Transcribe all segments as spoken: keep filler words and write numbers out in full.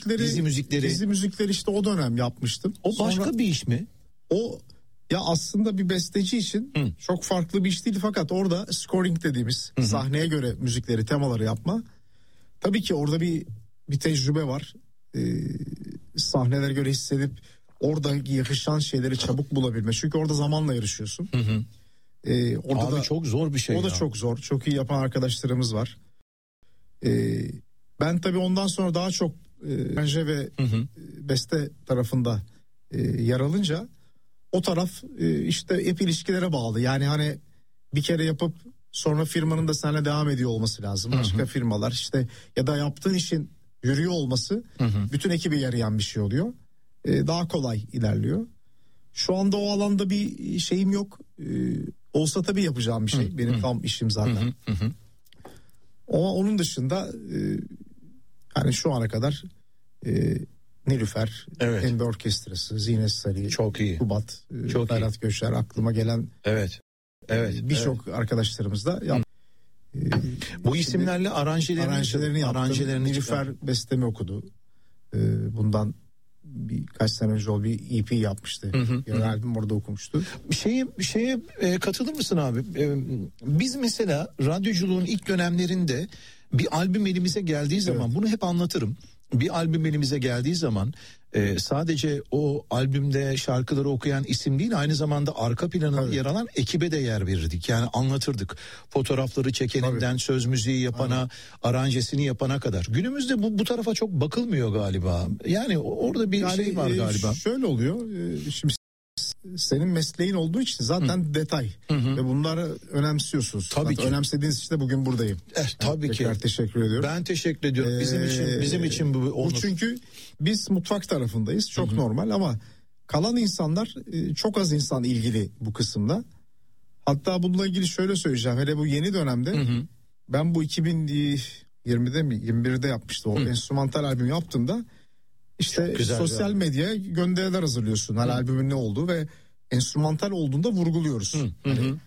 müzikleri dizi müzikleri. Dizi müzikleri işte o dönem yapmıştım. O başka Sonra, bir iş mi? O ya aslında bir besteci için Hı. çok farklı bir iş değil, fakat orada scoring dediğimiz Hı-hı. sahneye göre müzikleri, temaları yapma. Tabii ki orada bir bir tecrübe var. Ee, sahnelere göre hissedip orada yakışan şeyleri çabuk bulabilme. Çünkü orada zamanla yarışıyorsun. Hı hı. Ee, orada Abi da, çok zor bir şey. O da ya. çok zor. Çok iyi yapan arkadaşlarımız var. Ee, ben tabii ondan sonra daha çok e, bence ve hı hı. beste tarafında e, yer alınca o taraf e, işte hep ilişkilere bağlı. Yani hani bir kere yapıp sonra firmanın da seninle devam ediyor olması lazım. Başka hı hı. firmalar işte ya da yaptığın işin yürüyor olması hı hı. bütün ekibe yarayan bir şey oluyor. Ee, daha kolay ilerliyor. Şu anda o alanda bir şeyim yok. Ee, olsa tabii yapacağım bir şey. Hı, Benim hı. tam işim zaten. Hı, hı. Ama onun dışında e, yani şu ana kadar e, Nilüfer, evet. Kendi Orkestrası, Zine Sarı, çok iyi. Kubat, e, Ferhat Göçer, aklıma gelen evet. Evet. birçok evet. arkadaşlarımız da yap, e, bu isimlerle aranjelerini, aranjelerini yaptım. Aranjelerini Nilüfer çıkar. bestemi okudu. E, bundan birkaç sene önce o bir E P yapmıştı. Hı hı, yani hı. albüm orada okumuştu. Şeye, şeye e, katılır mısın abi? E, biz mesela radyoculuğun ilk dönemlerinde bir albüm elimize geldiği zaman evet. bunu hep anlatırım. Bir albüm elimize geldiği zaman e, sadece o albümde şarkıları okuyan isim değil, aynı zamanda arka planında evet. yer alan ekibe de yer verirdik. Yani anlatırdık. Fotoğrafları çekeninden evet. söz müziği yapana, evet. aranjesini yapana kadar. Günümüzde bu bu tarafa çok bakılmıyor galiba. Yani orada bir yani, şey var galiba. E, şöyle oluyor. E, şimdi senin mesleğin olduğu için zaten Hı. detay hı hı. ve bunları önemsiyorsunuz. Tabii zaten ki. Önemsediğiniz için de bugün buradayım. Eh, tabii yani ki. Teşekkür ediyorum. Ben teşekkür ediyorum. Ee, bizim için bizim için bu olur. Bu çünkü biz mutfak tarafındayız. Çok hı hı. normal ama kalan insanlar, çok az insan ilgili bu kısımda. Hatta bununla ilgili şöyle söyleyeceğim. Hele bu yeni dönemde hı hı. ben bu iki bin yirmide mi yirmi birde yapmıştım o hı. enstrümantal albüm yaptığımda İşte sosyal medyaya gönderiler hazırlıyorsun. Her albümün ne olduğu ve enstrümantal olduğunda vurguluyoruz. Hı, hani, hı.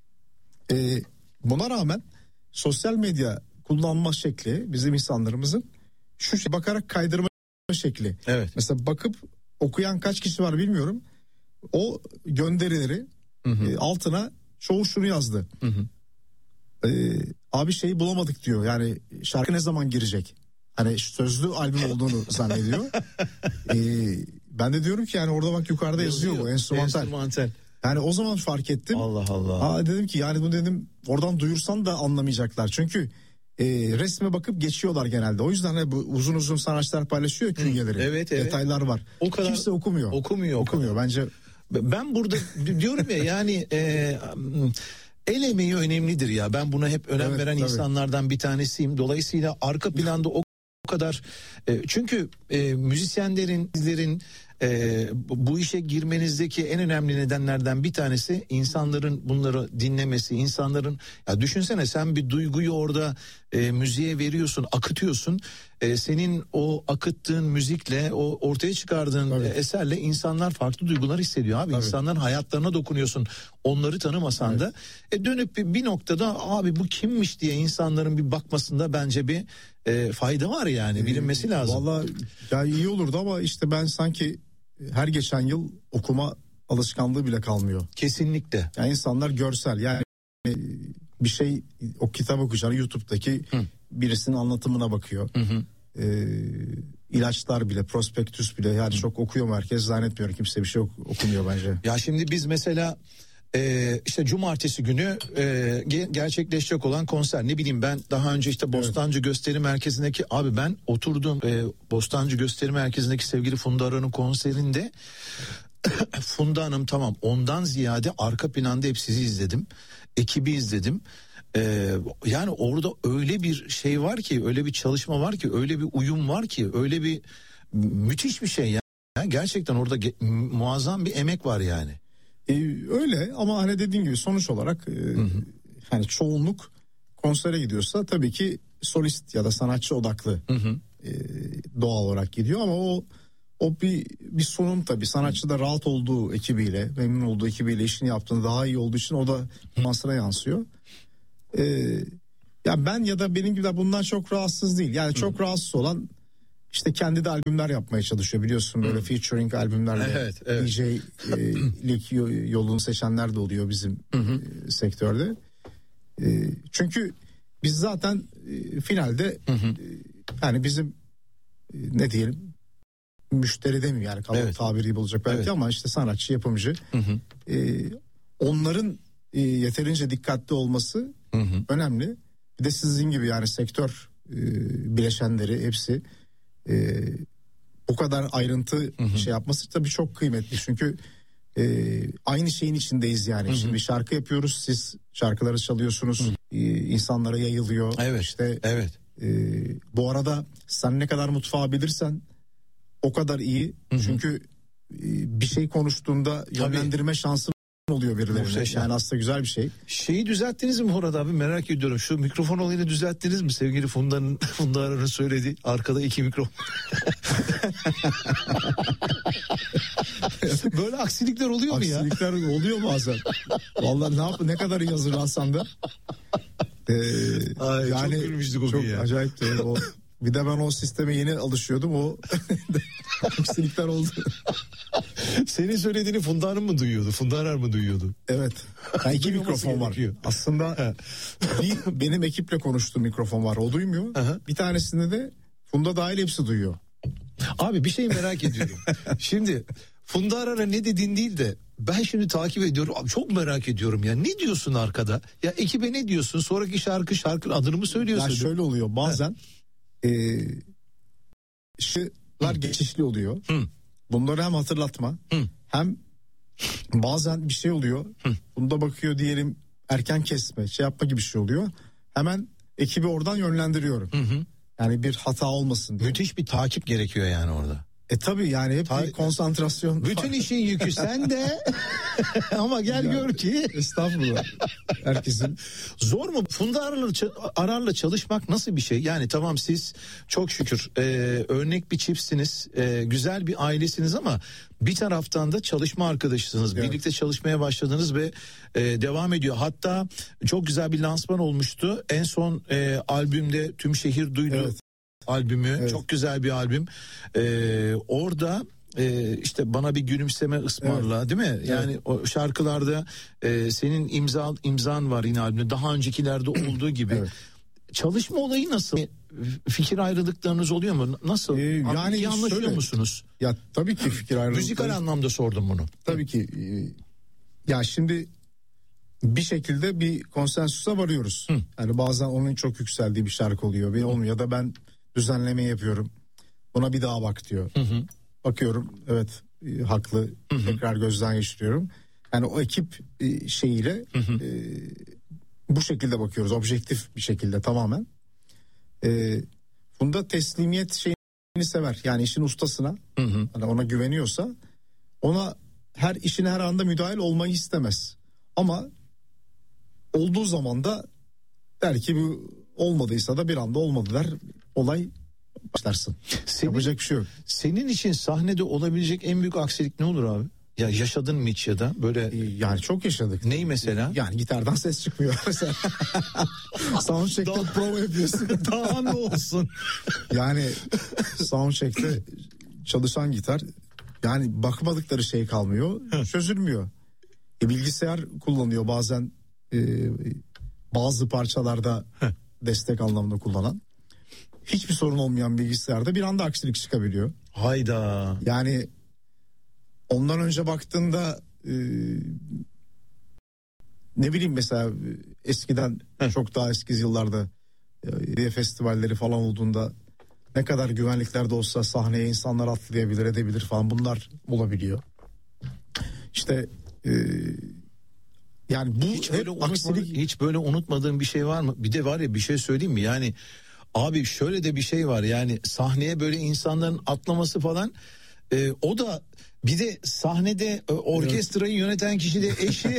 E, buna rağmen sosyal medya kullanma şekli bizim insanlarımızın şu şey, bakarak kaydırma şekli. Evet. Mesela bakıp okuyan kaç kişi var bilmiyorum. O gönderileri hı hı. E, altına çoğu şunu yazdı. Hı hı. E, abi şeyi bulamadık diyor. Yani şarkı ne zaman girecek? Hani sözlü albüm olduğunu zannediyor. ee, ben de diyorum ki yani orada bak yukarıda yazıyor, yazıyor bu enstrümantal. enstrümantal. Yani o zaman fark ettim. Allah Allah. Aa, dedim ki yani bunu dedim oradan duyursan da anlamayacaklar. Çünkü e, resme bakıp geçiyorlar genelde. O yüzden hani bu uzun uzun sanatçılar paylaşıyor künyeleri. Evet, evet. Detaylar var. O kadar kimse okumuyor. Okumuyor. Okumuyor bence. Ben burada diyorum ya yani e, el emeği önemlidir ya. Ben buna hep önem evet, veren tabii. insanlardan bir tanesiyim. Dolayısıyla arka planda o O kadar e, çünkü e, müzisyenlerin sizlerin e, bu işe girmenizdeki en önemli nedenlerden bir tanesi insanların bunları dinlemesi, insanların ya düşünsene sen bir duyguyu orada e, müziğe veriyorsun, akıtıyorsun. E, senin o akıttığın müzikle, o ortaya çıkardığın e, eserle insanlar farklı duygular hissediyor abi. Tabii. İnsanların hayatlarına dokunuyorsun. Onları tanımasan evet. da e, dönüp bir, bir noktada abi bu kimmiş diye insanların bir bakmasında bence bir e, fayda var yani, bilinmesi lazım. Vallahi ya iyi olurdu ama işte ben sanki her geçen yıl okuma alışkanlığı bile kalmıyor. Kesinlikle. Yani insanlar görsel, yani bir şey, o kitap okuyacağını YouTube'daki hı. birisinin anlatımına bakıyor. Hı hı. Ee, ilaçlar bile, prospektüs bile yani hı. çok okuyor mu herkes, zannetmiyorum, kimse bir şey ok- okumuyor bence. Ya şimdi biz mesela Ee, işte cumartesi günü e, gerçekleşecek olan konser, ne bileyim ben daha önce işte Bostancı evet. Gösteri Merkezi'ndeki abi ben oturdum e, Bostancı Gösteri Merkezi'ndeki sevgili Funda Aran'ın konserinde Funda Hanım tamam, ondan ziyade arka planda hep sizi izledim, ekibi izledim. Ee, yani orada öyle bir şey var ki, öyle bir çalışma var ki, öyle bir uyum var ki, öyle bir müthiş bir şey ya. Yani gerçekten orada ge- muazzam bir emek var yani. Ee, öyle ama hani dediğim gibi sonuç olarak e, hı hı. hani çoğunluk konsere gidiyorsa tabii ki solist ya da sanatçı odaklı hı hı. E, doğal olarak gidiyor ama o o bir bir sunum tabii, sanatçı da rahat olduğu ekibiyle, memnun olduğu ekibiyle işini yaptığında daha iyi olduğu için o da masraya yansıyor. Ee, ya ben ya da benim gibiler bundan çok rahatsız değil. Yani çok hı. rahatsız olan işte kendi de albümler yapmaya çalışıyor biliyorsun, böyle featuring albümlerle. Evet, evet. D J'lik yolunu seçenler de oluyor bizim hı hı. sektörde. Çünkü biz zaten finalde hı hı. yani bizim ne diyelim, müşteri demiyor yani, kalıp evet. tabiri bulacak belki evet. ama işte sanatçı, yapımcı hı hı. onların yeterince dikkatli olması hı hı. önemli. Bir de sizin gibi yani sektör bileşenleri hepsi e, o kadar ayrıntı hı hı. şey yapması tabii çok kıymetli. Çünkü e, aynı şeyin içindeyiz yani. Hı hı. Şimdi şarkı yapıyoruz, siz şarkıları çalıyorsunuz, hı hı. E, insanlara yayılıyor. Evet. İşte evet. E, bu arada sen ne kadar mutfağı bilirsen o kadar iyi. Hı hı. Çünkü e, bir şey konuştuğunda yönlendirme tabii. şansın oluyor birilerine. Yani aslında güzel bir şey. Şeyi düzelttiniz mi Murat abi, merak ediyorum. Şu mikrofon olayını düzelttiniz mi? Sevgili Funda'nın Funda Arar'ın söylediği arkada iki mikrofon. Böyle aksilikler oluyor mu ya? Aksilikler oluyor bazen. Vallahi ne yap ne kadar iyi hazırlansan da. Ee, Ay, yani çok gülmüştük o gün ya. Çok acayipti o. Bir de ben o sisteme yeni alışıyordum. O aksilikler oldu. Senin söylediğini Funda Hanım mı duyuyordu? Funda Arar mı duyuyordu? Evet. Ha, iki mikrofon var. Aslında bir benim ekiple konuştuğum mikrofon var. O duymuyor. Aha. Bir tanesinde de Funda dahil hepsi duyuyor. Abi bir şey merak ediyorum. Şimdi Funda Arar'a ne dediğin değil de ben şimdi takip ediyorum. Abi çok merak ediyorum ya. Ne diyorsun arkada? Ya ekibe ne diyorsun? Sonraki şarkı şarkının adını mı söylüyorsun? Ya şöyle oluyor. Bazen e, şıklar geçişli oluyor. Hı. Bunları hem hatırlatma hı. hem bazen bir şey oluyor. Hı. Bunda bakıyor diyelim erken kesme, şey yapma gibi bir şey oluyor. Hemen ekibi oradan yönlendiriyorum. Hı hı. Yani bir hata olmasın diye. Müthiş bir takip gerekiyor yani orada. E tabii yani hep Ta- bir konsantrasyon. Bütün işin yükü sende. Ama gel yani, gör ki. Estağfurullah. Herkesin. Zor mu? Funda Arar'la, Arar'la çalışmak nasıl bir şey? Yani tamam siz çok şükür e, örnek bir çiftsiniz. E, güzel bir ailesiniz ama bir taraftan da çalışma arkadaşısınız. Evet. Birlikte çalışmaya başladınız ve e, devam ediyor. Hatta çok güzel bir lansman olmuştu. En son e, albümde Tüm Şehir Duydu. Evet. Albümü evet. Çok güzel bir albüm. Ee, orada e, işte Bana Bir Gülümseme Ismarla evet. değil mi? Yani evet. o şarkılarda e, senin imza imzan var yine albümde. Daha öncekilerde olduğu gibi. Evet. Çalışma olayı nasıl? Fikir ayrılıklarınız oluyor mu? Nasıl? Ee, yani iyi anlaşıyor şöyle, musunuz? Ya tabii ki fikir ayrılıkları. Müzikal anlamda sordum bunu. Tabii ki. E, ya şimdi bir şekilde bir konsensüse varıyoruz. Hı. Yani bazen onun çok yükseldiği bir şarkı oluyor. Bir olmuyor ya da ben düzenleme yapıyorum. Buna bir daha bak diyor. Hı hı. Bakıyorum evet e, haklı. Hı hı. Tekrar gözden geçiriyorum. Yani o ekip e, şeyiyle hı hı. E, bu şekilde bakıyoruz. Objektif bir şekilde tamamen. E, bunda teslimiyet şeyini sever. Yani işin ustasına. Hı hı. Hani ona güveniyorsa ona her işine her anda müdahil olmayı istemez. Ama olduğu zaman da der ki bu olmadıysa da bir anda olmadı der. Olay başlarsın. Senin, yapacak bir şey yok. Senin için sahnede olabilecek en büyük aksilik ne olur abi? Ya yaşadın mı hiç ya da böyle? Yani çok yaşadık. Ney mesela? Yani gitardan ses çıkmıyor mesela. Soundcheck'te prova yapıyorsun. Daha ne olsun? Yani soundcheck'te çalışan gitar yani bakmadıkları şey kalmıyor. Çözülmüyor. E, bilgisayar kullanıyor bazen e, bazı parçalarda destek anlamında kullanan. Hiçbir sorun olmayan bilgisayarda bir anda aksilik çıkabiliyor. Hayda. Yani ondan önce baktığında e, ne bileyim mesela eskiden Heh. çok daha eski yıllarda e, festivalleri falan olduğunda ne kadar güvenlikler de olsa sahneye insanlar atlayabilir edebilir falan bunlar olabiliyor. İşte e, yani bu hiç böyle, aksilik... hiç böyle unutmadığım bir şey var mı? Bir de var ya bir şey söyleyeyim mi? Yani abi şöyle de bir şey var yani sahneye böyle insanların atlaması falan e, o da bir de sahnede e, orkestrayı evet. yöneten kişi de eşi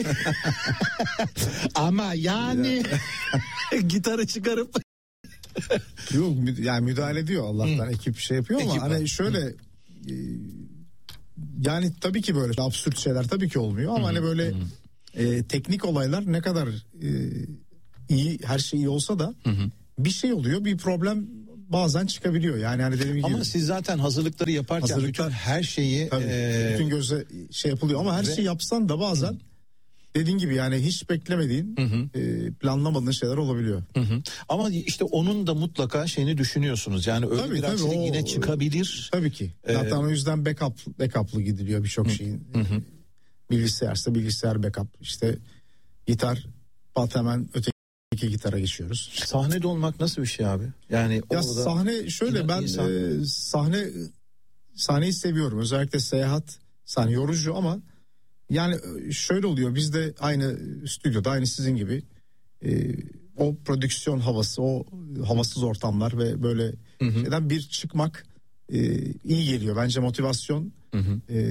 ama yani gitarı çıkarıp yok yani müdahale ediyor Allah'tan ekip şey yapıyor ama ekip hani var. Şöyle e, yani tabii ki böyle absürt şeyler tabii ki olmuyor ama Hı-hı. hani böyle e, teknik olaylar ne kadar e, iyi her şey iyi olsa da Hı-hı. bir şey oluyor bir problem bazen çıkabiliyor. Yani hani dediğim gibi. Ama siz zaten hazırlıkları yaparken hazırlıklar, bütün her şeyi tabii, e, bütün göze şey yapılıyor ama her ve, şeyi yapsan da bazen hı. dediğin gibi yani hiç beklemediğin, hı hı. E, planlamadığın şeyler olabiliyor. Hı hı. Ama işte onun da mutlaka şeyini düşünüyorsunuz. Yani öyle tabii, bir aksilik yine çıkabilir. Tabii ki. Ee, Zaten o yüzden backup backup'lı gidiliyor birçok şeyin. Hı hı. Bilgisayarsa bilgisayar backup, işte gitar pat hemen öteki gitara geçiyoruz. Sahnede olmak nasıl bir şey abi? Yani ya orada sahne şöyle inan, ben insan... e, sahne sahneyi seviyorum. Özellikle seyahat sahne yorucu ama yani şöyle oluyor, biz de aynı stüdyoda, aynı sizin gibi e, o prodüksiyon havası, o havasız ortamlar ve böyle hı hı. şeyden bir çıkmak e, iyi geliyor. Bence motivasyon hı hı. E,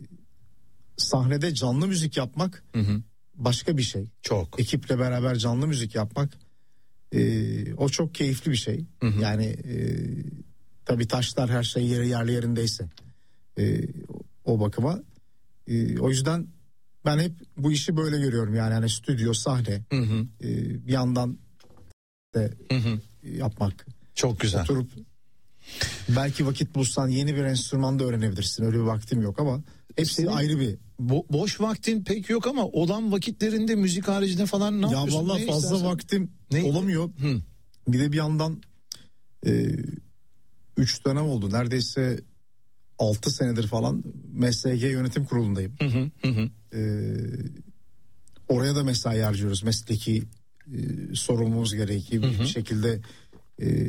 sahnede canlı müzik yapmak hı hı. başka bir şey. Çok. Ekiple beraber canlı müzik yapmak e, o çok keyifli bir şey. Hı hı. Yani e, tabii taşlar her şey yeri yerli yerindeyse e, o bakıma. E, o yüzden ben hep bu işi böyle görüyorum yani, yani stüdyo, sahne, hı hı. E, bir yandan de hı hı. yapmak. Çok güzel. Oturup belki vakit bulsan yeni bir enstrüman da öğrenebilirsin. Öyle bir vaktim yok ama hepsi senin ayrı bir. Bo- boş vaktin pek yok ama olan vakitlerinde müzik haricinde falan ne ya yapıyorsun? Ya vallahi fazla istersen? vaktim ne? olamıyor. Hı. Bir de bir yandan e, üç dönem oldu. Neredeyse altı senedir falan M S G Yönetim Kurulu'ndayım. Hı hı hı. Ee, oraya da mesai harcıyoruz. Mesleki e, sorumluluğumuz gereği hı hı. bir şekilde e,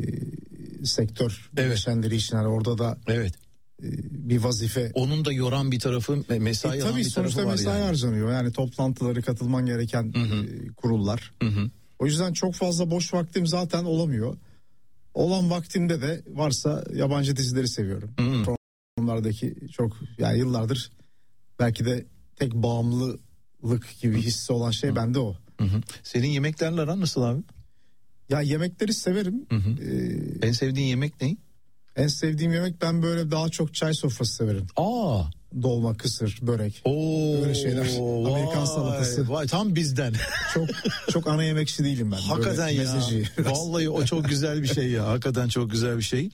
sektör bileşenleri evet. için yani orada da evet. e, bir vazife. Onun da yoran bir tarafı, mesai e, alan bir tarafı var. Tabii sonuçta mesai yani. harcanıyor. Yani toplantıları katılman gereken hı hı. E, kurullar. Hı hı. O yüzden çok fazla boş vaktim zaten olamıyor. Olan vaktimde de varsa yabancı dizileri seviyorum. Hı hı. Onlardaki çok yani yıllardır belki de tek bağımlılık gibi hissi olan şey hı. bende o. Hı hı. Senin yemeklerle aran nasıl abi? Ya yemekleri severim. Hı hı. Ee, en sevdiğin yemek ne? En sevdiğim yemek, ben böyle daha çok çay sofrası severim. Aa. Dolma, kısır, börek. Oo, böyle şeyler. Vay, Amerikan salatası. Vay, tam bizden. Çok çok ana yemekçi değilim ben. Hakikaten ya. Vallahi o çok güzel bir şey ya. Hakikaten çok güzel bir şey.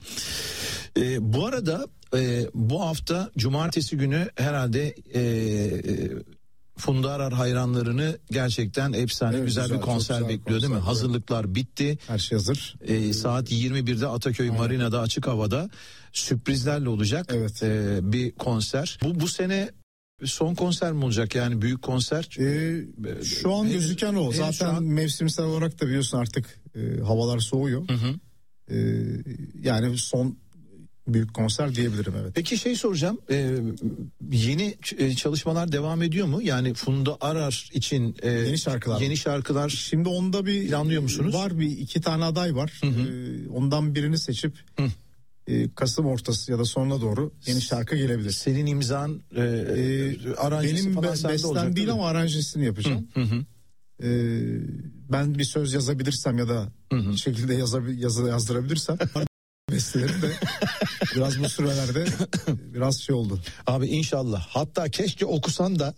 Ee, bu arada e, bu hafta cumartesi günü herhalde e, e, Funda Arar hayranlarını gerçekten efsane evet, güzel, güzel bir konser güzel bekliyor konser, değil mi? Evet. Hazırlıklar bitti. Her şey hazır. Ee, saat yirmi birde Ataköy Aynen. Marina'da açık havada sürprizlerle olacak evet. ee, bir konser. Bu bu sene son konser mi olacak, yani büyük konser? Ee, şu an henüz, gözüken o. Zaten an... mevsimsel olarak da biliyorsun artık e, havalar soğuyor. Hı hı. E, yani son büyük konser diyebilirim, evet. Peki şey soracağım, e, yeni çalışmalar devam ediyor mu? Yani Funda Arar için e, yeni şarkılar. Yeni şarkılar. Şimdi onda bir planlıyor musunuz? Var, bir iki tane aday var. Hı hı. E, ondan birini seçip hı. E, Kasım ortası ya da sonuna doğru yeni şarkı gelebilir. Senin imzan, e, e, aranjesi benim falan be, sende bestem olacak değil ama aranjesini yapacağım. Hı hı. E, ben bir söz yazabilirsem ya da hı hı. şekilde yazabil, yazı, yazdırabilirsem bestelerim de biraz bu sürelerde biraz şey oldu. Abi inşallah. Hatta keşke okusan da.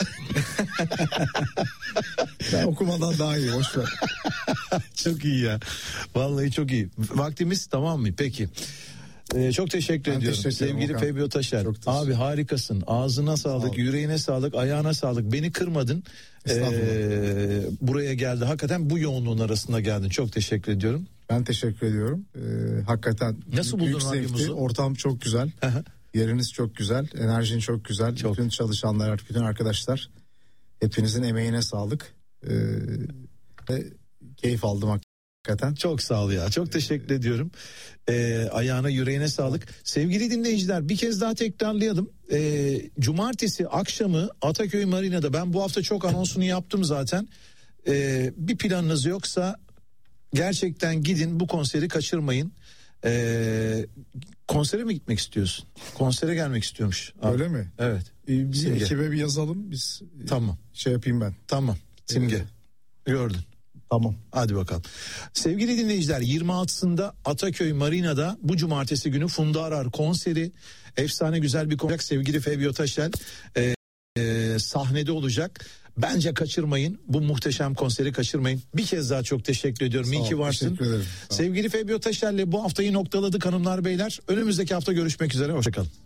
Ben okumadan daha iyi, boş ver. Çok iyi ya. Vallahi çok iyi. Vaktimiz tamam mı? Peki. Ee, çok teşekkür ben ediyorum. Teşekkür Sevgili Okan. Febio Taşer. Abi harikasın. Ağzına sağlık, Sağ yüreğine sağlık, ayağına sağlık. Beni kırmadın. Ee, buraya geldi. Hakikaten bu yoğunluğun arasında geldin. Çok teşekkür ediyorum. Ben teşekkür ediyorum. Ee, hakikaten nasıl buldun radyomuzu? Ortam çok güzel. Yeriniz çok güzel. Enerjin çok güzel. Çok. Bütün çalışanlar, bütün arkadaşlar, hepinizin emeğine sağlık. Ee, ve keyif aldım hakikaten. Çok sağ ol ya. Çok teşekkür ee, ediyorum. Ee, ayağına yüreğine sağlık. Sevgili dinleyiciler, bir kez daha tekrarlayalım. Ee, Cumartesi akşamı Ataköy Marina'da, ben bu hafta çok anonsunu yaptım zaten. Ee, bir planınız yoksa gerçekten gidin, bu konseri kaçırmayın. Ee, konsere mi gitmek istiyorsun? Konsere gelmek istiyormuş. Öyle abi. Mi? Evet. Ee, bir Simge. Ekibe bir yazalım biz. Tamam. Şey yapayım ben. Tamam. Simge. Evet. Gördün. Tamam. Hadi bakalım. Sevgili dinleyiciler, yirmi altısında Ataköy Marina'da bu cumartesi günü Funda Arar konseri. Efsane güzel bir konser. Sevgili Febio Taşer e, e, sahnede olacak. Bence kaçırmayın. Bu muhteşem konseri kaçırmayın. Bir kez daha çok teşekkür ediyorum. İyi ki varsın. Ederim. Sevgili Fabio Taşer'le bu haftayı noktaladık hanımlar beyler. Önümüzdeki hafta görüşmek üzere. Hoşçakalın.